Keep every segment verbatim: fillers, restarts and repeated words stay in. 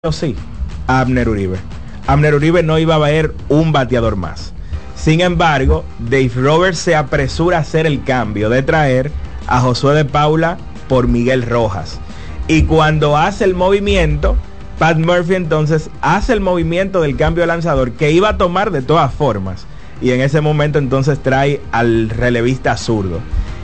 sí, Abner Uribe. Abner Uribe no iba a haber un bateador más. Sin embargo, Dave Roberts se apresura a hacer el cambio de traer a Josué de Paula por Miguel Rojas. Y cuando hace el movimiento, Pat Murphy entonces hace el movimiento del cambio de lanzador que iba a tomar de todas formas. Y en ese momento entonces trae al relevista zurdo.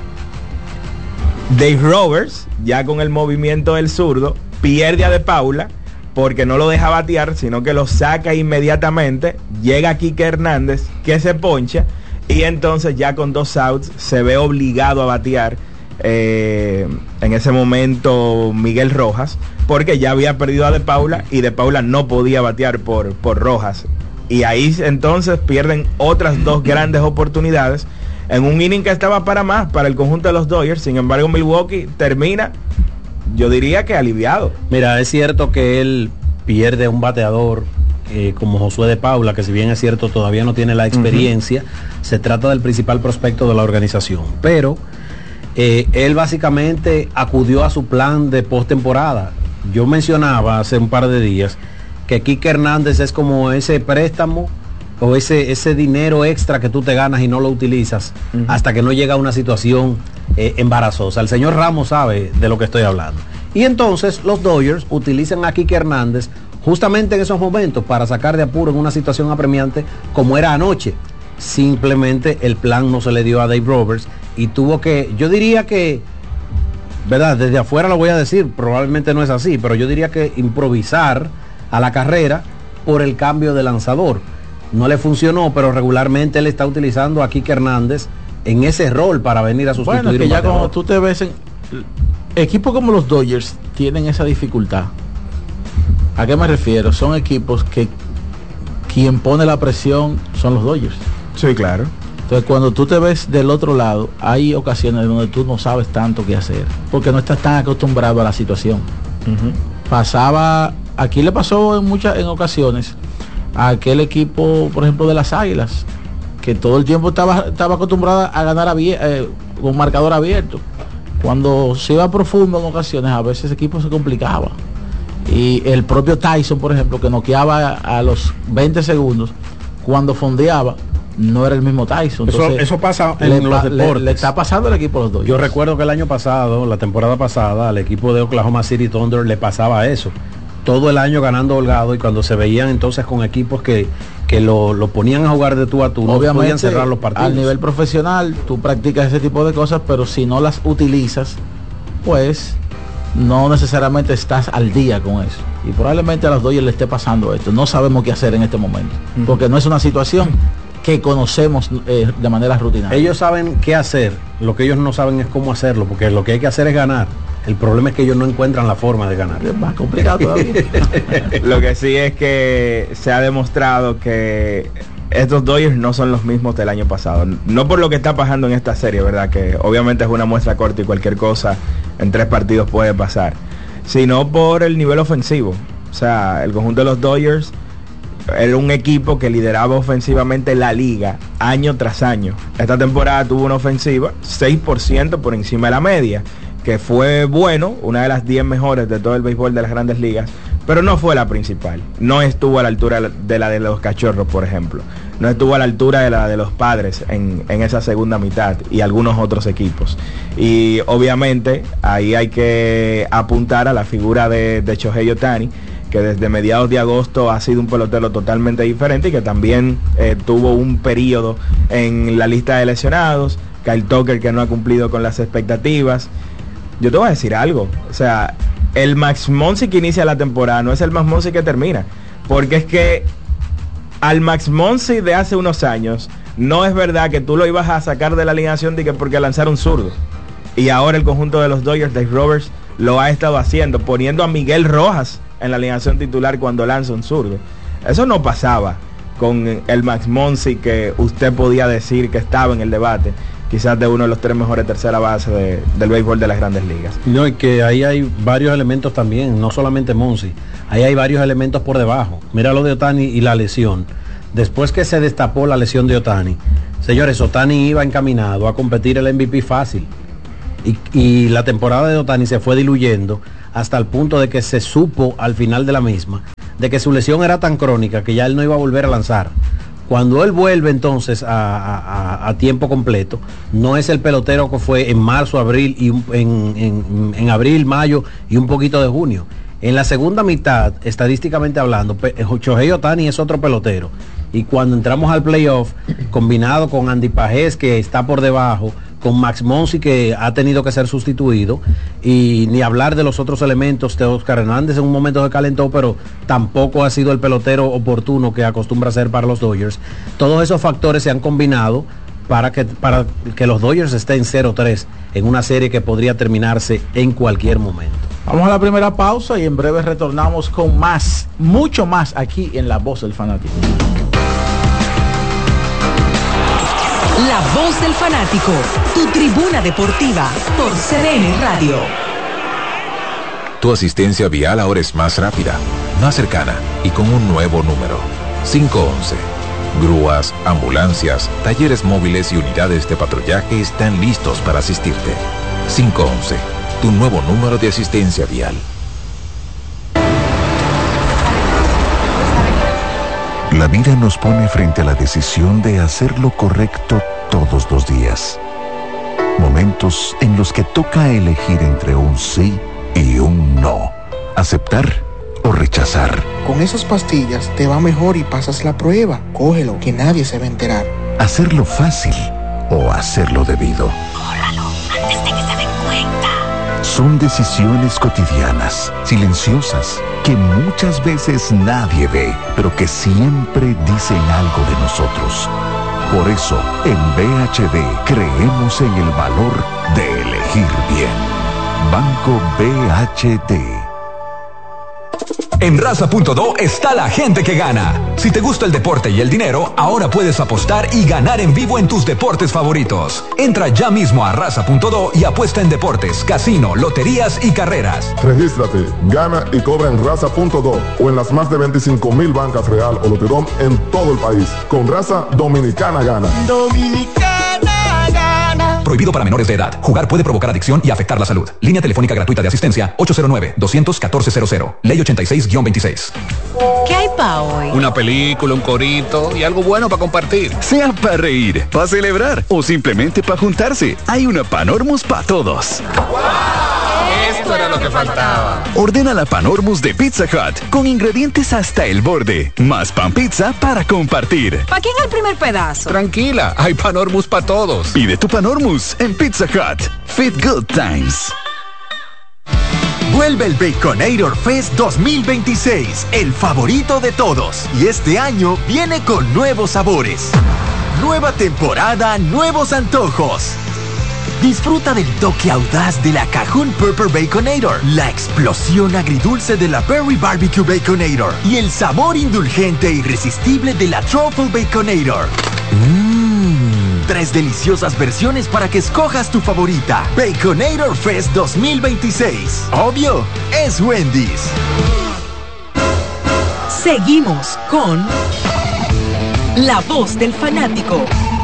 Dave Roberts, ya con el movimiento del zurdo, pierde a de Paula porque no lo deja batear, sino que lo saca inmediatamente. Llega Kike Hernández, que se poncha, y entonces ya con dos outs se ve obligado a batear eh, en ese momento Miguel Rojas, porque ya había perdido a de Paula y de Paula no podía batear por, por Rojas. Y ahí entonces pierden otras dos grandes oportunidades en un inning que estaba para más para el conjunto de los Dodgers. Sin embargo, Milwaukee termina, yo diría que aliviado. Mira, es cierto que él pierde un bateador eh, como Josué de Paula, que si bien es cierto todavía no tiene la experiencia, uh-huh. Se trata del principal prospecto de la organización, pero eh, él básicamente acudió a su plan de postemporada. Yo mencionaba hace un par de días que Kike Hernández es como ese préstamo o ese, ese dinero extra que tú te ganas y no lo utilizas uh-huh. hasta que no llega a una situación eh, embarazosa. El señor Ramos sabe de lo que estoy hablando. Y entonces los Dodgers utilizan a Kike Hernández justamente en esos momentos para sacar de apuro en una situación apremiante como era anoche. Simplemente el plan no se le dio a Dave Roberts y tuvo que, yo diría que, verdad, desde afuera lo voy a decir, probablemente no es así, pero yo diría que improvisar a la carrera por el cambio de lanzador. No le funcionó, pero regularmente él está utilizando a Kike Hernández en ese rol para venir a sustituir. Bueno, es que ya cuando tú te ves en equipos como los Dodgers tienen esa dificultad. ¿A qué me refiero? Son equipos que quien pone la presión son los Dodgers. Sí, claro. Entonces cuando tú te ves del otro lado, hay ocasiones donde tú no sabes tanto qué hacer, porque no estás tan acostumbrado a la situación. Uh-huh. Pasaba, aquí le pasó en muchas en ocasiones a aquel equipo, por ejemplo, de las Águilas, que todo el tiempo estaba, estaba acostumbrada a ganar abier, eh, con marcador abierto. Cuando se iba profundo en ocasiones, a veces ese equipo se complicaba. Y el propio Tyson, por ejemplo, que noqueaba a los veinte segundos, cuando fondeaba, no era el mismo Tyson. Entonces, eso, eso pasa en le, los deportes. Le, le está pasando al equipo de los Dodgers. Yo recuerdo que el año pasado, la temporada pasada, al equipo de Oklahoma City Thunder le pasaba eso. Todo el año ganando holgado, y cuando se veían entonces con equipos que, que lo, lo ponían a jugar de tú a tú, no podían cerrar los partidos. Al nivel profesional tú practicas ese tipo de cosas, pero si no las utilizas, pues no necesariamente estás al día con eso. Y probablemente a los Dodgers le esté pasando esto. No sabemos qué hacer en este momento, uh-huh. porque no es una situación que conocemos eh, de manera rutinaria. Ellos saben qué hacer, lo que ellos no saben es cómo hacerlo, porque lo que hay que hacer es ganar. El problema es que ellos no encuentran la forma de ganar. Es más complicado todavía. Lo que sí es que se ha demostrado que estos Dodgers no son los mismos del año pasado. No por lo que está pasando en esta serie, ¿verdad? Que obviamente es una muestra corta y cualquier cosa en tres partidos puede pasar. Sino por el nivel ofensivo. O sea, el conjunto de los Dodgers era un equipo que lideraba ofensivamente la liga año tras año. Esta temporada tuvo una ofensiva seis por ciento por encima de la media, que fue bueno, una de las diez mejores de todo el béisbol de las grandes ligas, pero no fue la principal. No estuvo a la altura de la de los Cachorros, por ejemplo. No estuvo a la altura de la de los Padres en, en esa segunda mitad y algunos otros equipos. Y obviamente ahí hay que apuntar a la figura de, de Shohei Ohtani, que desde mediados de agosto ha sido un pelotero totalmente diferente y que también eh, tuvo un periodo en la lista de lesionados. Kyle Tucker, que no ha cumplido con las expectativas. Yo te voy a decir algo, o sea, el Max Muncy que inicia la temporada no es el Max Muncy que termina, porque es que al Max Muncy de hace unos años no es verdad que tú lo ibas a sacar de la alineación de que porque lanzaron zurdo, y ahora el conjunto de los Dodgers, Dave Roberts, lo ha estado haciendo, poniendo a Miguel Rojas en la alineación titular cuando lanza un zurdo. Eso no pasaba con el Max Muncy que usted podía decir que estaba en el debate, quizás de uno de los tres mejores tercera base de, del béisbol de las grandes ligas. No, y que ahí hay varios elementos también, no solamente Muncy, ahí hay varios elementos por debajo. Mira lo de Ohtani y la lesión. Después que se destapó la lesión de Ohtani, señores, Ohtani iba encaminado a competir el M V P fácil. Y, y la temporada de Ohtani se fue diluyendo hasta el punto de que se supo al final de la misma de que su lesión era tan crónica que ya él no iba a volver a lanzar. Cuando él vuelve entonces a, a, a tiempo completo, no es el pelotero que fue en marzo, abril y un, en, en, en abril, mayo y un poquito de junio. En la segunda mitad, estadísticamente hablando, Shohei Ohtani es otro pelotero. Y cuando entramos al playoff, combinado con Andy Pajés, que está por debajo, con Max Monsi, que ha tenido que ser sustituido, y ni hablar de los otros elementos. De Oscar Hernández en un momento se calentó, pero tampoco ha sido el pelotero oportuno que acostumbra ser para los Dodgers. Todos esos factores se han combinado para que, para que los Dodgers estén cero tres en una serie que podría terminarse en cualquier momento. Vamos a la primera pausa y en breve retornamos con más, mucho más aquí en La Voz del Fanático. La Voz del Fanático, tu tribuna deportiva por C D N Radio. Tu asistencia vial ahora es más rápida, más cercana y con un nuevo número, cinco once. Grúas, ambulancias, talleres móviles y unidades de patrullaje están listos para asistirte. cinco once, tu nuevo número de asistencia vial. La vida nos pone frente a la decisión de hacer lo correcto todos los días. Momentos en los que toca elegir entre un sí y un no. Aceptar o rechazar. Con esas pastillas te va mejor y pasas la prueba. Cógelo, que nadie se va a enterar. Hacerlo fácil o hacerlo debido. Córralo, antes de que se den cuenta. Son decisiones cotidianas, silenciosas, que muchas veces nadie ve, pero que siempre dicen algo de nosotros. Por eso, en B H D creemos en el valor de elegir bien. Banco B H D. En raza punto do está la gente que gana. Si te gusta el deporte y el dinero, ahora puedes apostar y ganar en vivo en tus deportes favoritos. Entra ya mismo a raza punto do y apuesta en deportes, casino, loterías y carreras. Regístrate, gana y cobra en raza punto do o en las más de veinticinco mil bancas Real o Loterón en todo el país. Con Raza Dominicana gana. Dominicana gana. Prohibido para menores de edad. Jugar puede provocar adicción y afectar la salud. Línea telefónica gratuita de asistencia ocho cero nueve, dos uno cuatro cero cero. Ley ochenta y seis guión veintiséis. ¿Qué hay pa' hoy? Una película, un corito y algo bueno para compartir. Sea para reír, para celebrar o simplemente para juntarse. Hay una Panormus para todos. ¡Wow! Esto era lo que faltaba. Ordena la Panormus de Pizza Hut con ingredientes hasta el borde. Más pan pizza para compartir. ¿Para quién el primer pedazo? Tranquila, hay Panormus para todos. Pide tu Panormus en Pizza Hut. Fit Good Times. Vuelve el Baconator Fest dos mil veintiséis, el favorito de todos. Y este año viene con nuevos sabores. Nueva temporada, nuevos antojos. Disfruta del toque audaz de la Cajun Pepper Baconator, la explosión agridulce de la Berry Barbecue Baconator y el sabor indulgente e irresistible de la Truffle Baconator. Mmm, tres deliciosas versiones para que escojas tu favorita. Baconator Fest dos mil veintiséis. Obvio, es Wendy's. Seguimos con La Voz del Fanático.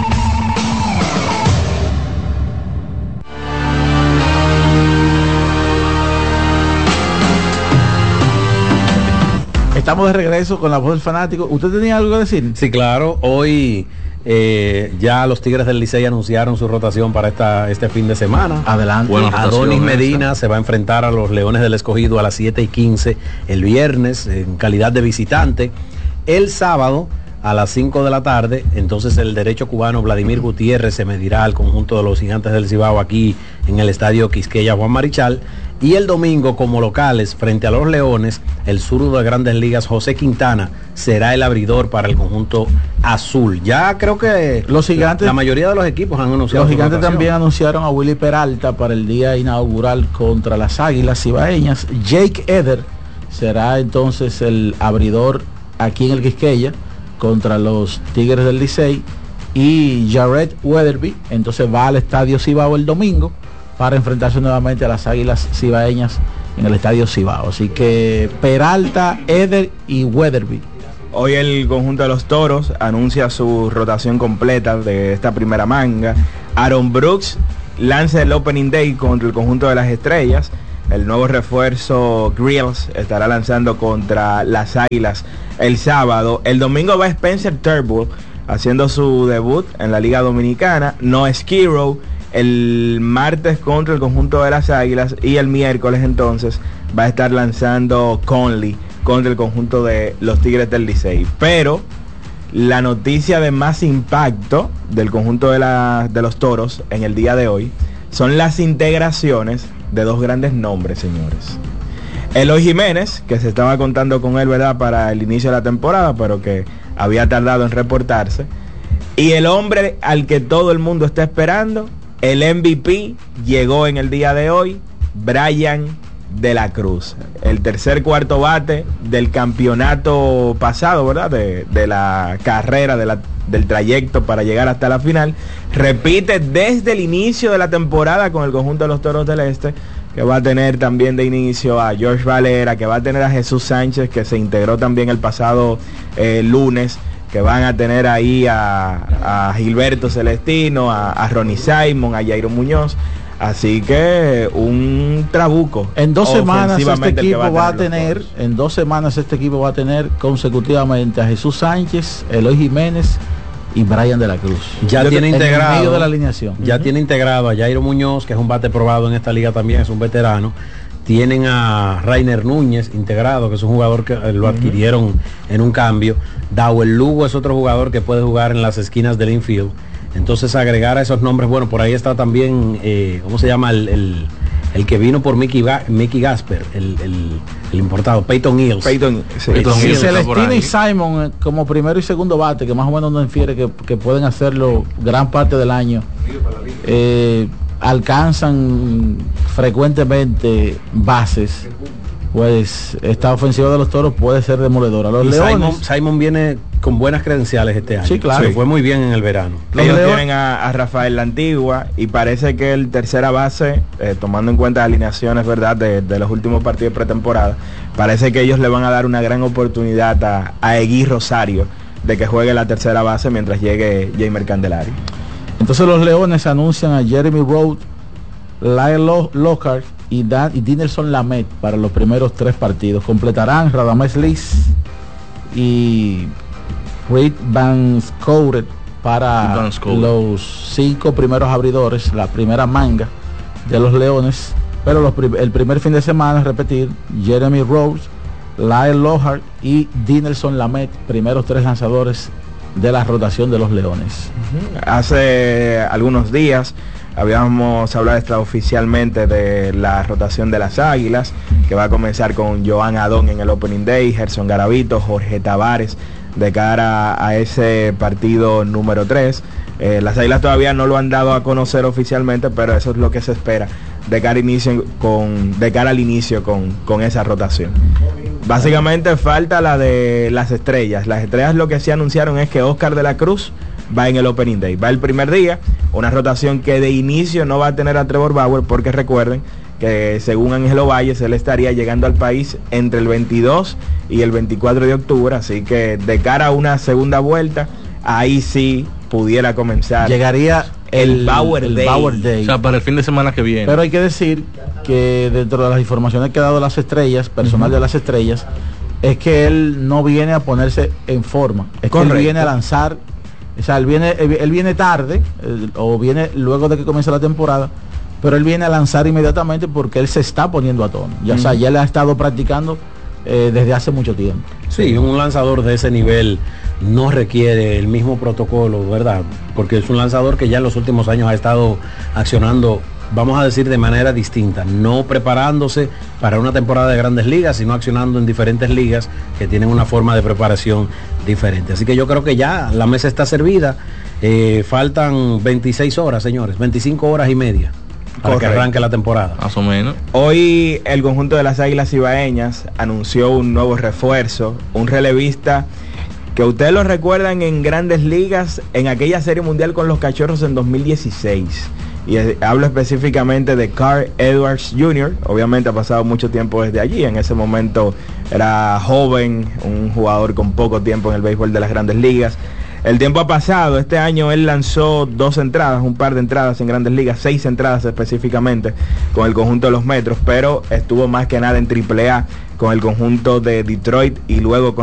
Estamos de regreso con La Voz del Fanático. ¿Usted tenía algo que decir? Sí, claro. Hoy eh, ya los Tigres del Licey anunciaron su rotación para esta, este fin de semana. Adelante. Bueno, Adonis Medina esa. se va a enfrentar a los Leones del Escogido a las siete y quince el viernes en calidad de visitante. El sábado a las cinco de la tarde, entonces el derecho cubano Vladimir Gutiérrez se medirá al conjunto de los Gigantes del Cibao aquí en el estadio Quisqueya Juan Marichal. Y el domingo, como locales, frente a los Leones, el zurdo de Grandes Ligas, José Quintana, será el abridor para el conjunto azul. Ya creo que los gigantes, la mayoría de los equipos han anunciado. Los Gigantes también anunciaron a Willy Peralta para el día inaugural contra las Águilas Cibaeñas. Jake Eder será entonces el abridor aquí en el Quisqueya contra los Tigres del Licey. Y Jared Weatherby entonces va al estadio Cibao el domingo para enfrentarse nuevamente a las Águilas Cibaeñas en el estadio Cibao. Así que Peralta, Eder y Weatherby. Hoy el conjunto de los Toros anuncia su rotación completa de esta primera manga. Aaron Brooks lanza el Opening Day contra el conjunto de las Estrellas. el nuevo refuerzo Grills estará lanzando contra las Águilas el sábado. El domingo va Spencer Turnbull haciendo su debut en la Liga Dominicana. No Skiro el martes contra el conjunto de las Águilas, y el miércoles entonces va a estar lanzando Conley contra el conjunto de los Tigres del Licey. Pero la noticia de más impacto del conjunto de, la, de los Toros en el día de hoy son las integraciones de dos grandes nombres, señores. Eloy Jiménez, que se estaba contando con él, ¿verdad?, para el inicio de la temporada, pero que había tardado en reportarse. Y el hombre al que todo el mundo está esperando, el M V P, llegó en el día de hoy, Brian de la Cruz, el tercer cuarto bate del campeonato pasado, ¿verdad?, de, de la carrera, de la, del trayecto para llegar hasta la final. Repite desde el inicio de la temporada con el conjunto de los Toros del Este, que va a tener también de inicio a George Valera, que va a tener a Jesús Sánchez, que se integró también el pasado eh, lunes, que van a tener ahí a, a Gilberto Celestino, a, a Ronnie Simon, a Jairo Muñoz. Así que un trabuco. En dos semanas este equipo va a, va a tener, en dos semanas este equipo va a tener consecutivamente a Jesús Sánchez, Eloy Jiménez y Brian de la Cruz. Ya Yo tiene en integrado, el medio de la alineación. Ya uh-huh. tiene integrado a Jairo Muñoz, que es un bate probado en esta liga también, es un veterano. Tienen a Rainer Núñez integrado, que es un jugador que lo adquirieron uh-huh. en un cambio. Dawel Lugo es otro jugador que puede jugar en las esquinas del infield. Entonces agregar a esos nombres, bueno, por ahí está también, eh, ¿cómo se llama? El, el, el que vino por Mickey, Ga Mickey Gasper, el, el, el importado, Peyton Hills. Peyton, sí. Peyton sí, Hills Celestino y Simon como primero y segundo bate, que más o menos nos infiere que, que pueden hacerlo gran parte del año. Eh, alcanzan frecuentemente bases. Pues esta ofensiva de los Toros puede ser demoledora. Los y Leones, Simon, Simon viene con buenas credenciales este año. Sí, claro. Sí, fue muy bien en el verano. Los Ellos Leones tienen a, a Rafael La Antigua, y parece que el tercera base, eh, tomando en cuenta alineaciones, ¿verdad?, de, de los últimos partidos de pretemporada, parece que ellos le van a dar una gran oportunidad a, a Egui Rosario de que juegue la tercera base mientras llegue Jamer Candelario. Entonces los Leones anuncian a Jeremy Road, Lyle Lockhart y, Dan, y Dinelson Lamet para los primeros tres partidos. Completarán Radamés Liz y Reed Van Scoret para Van los cinco primeros abridores, la primera manga de los Leones. Pero los, el primer fin de semana, repetir, Jeremy Rose, Lyle Lockhart y Dinelson Lamet, primeros tres lanzadores de la rotación de los Leones. Hace algunos días habíamos hablado extraoficialmente de la rotación de las Águilas, que va a comenzar con Joan Adón en el Opening Day, Gerson Garavito, Jorge Tavares de cara a ese partido número tres. Eh, las Águilas todavía no lo han dado a conocer oficialmente, pero eso es lo que se espera de cara, inicio con, de cara al inicio con, con esa rotación. Básicamente falta la de las estrellas. Las estrellas lo que sí anunciaron es que Oscar de la Cruz va en el Opening Day, va el primer día, una rotación que de inicio no va a tener a Trevor Bauer, porque recuerden que según Ángelo Valles él estaría llegando al país entre el veintidós y el veinticuatro de octubre, así que de cara a una segunda vuelta, ahí sí pudiera comenzar. Llegaría el, el, Bauer, el Day. Bauer Day. O sea, para el fin de semana que viene. Pero hay que decir que dentro de las informaciones que ha dado las estrellas, personal uh-huh. de las estrellas, es que él no viene a ponerse en forma, es Correcto. que él viene a lanzar. O sea, él viene, él, él viene tarde, él, o viene luego de que comience la temporada, pero él viene a lanzar inmediatamente porque él se está poniendo a tono. Ya, uh-huh. o sea, ya le ha estado practicando eh, desde hace mucho tiempo. Sí, un lanzador de ese nivel no requiere el mismo protocolo, ¿verdad? Porque es un lanzador que ya en los últimos años ha estado accionando, vamos a decir, de manera distinta, no preparándose para una temporada de Grandes Ligas, sino accionando en diferentes ligas que tienen una forma de preparación diferente. Así que yo creo que ya la mesa está servida. Eh, faltan veintiséis horas, señores, veinticinco horas y media para Correcto. que arranque la temporada. Más o menos. Hoy el conjunto de las Águilas Ibaeñas anunció un nuevo refuerzo, un relevista que ustedes lo recuerdan en Grandes Ligas, en aquella Serie Mundial con los Cachorros en dos mil dieciséis. Y hablo específicamente de Carl Edwards junior Obviamente ha pasado mucho tiempo desde allí. En ese momento era joven, un jugador con poco tiempo en el béisbol de las Grandes Ligas. el tiempo ha pasado. Este año él lanzó dos entradas, un par de entradas en Grandes Ligas, seis entradas específicamente con el conjunto de los Metros, pero estuvo más que nada en triple A con el conjunto de Detroit y luego con